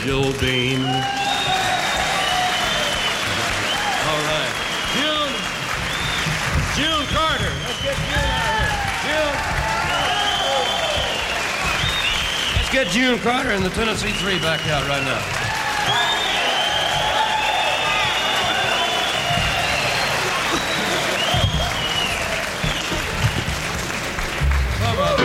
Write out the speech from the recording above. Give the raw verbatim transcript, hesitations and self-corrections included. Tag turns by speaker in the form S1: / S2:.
S1: Joe Dean. All right. June. June Carter. Let's get June out here. June. Let's get June Carter and the Tennessee Three back out right now.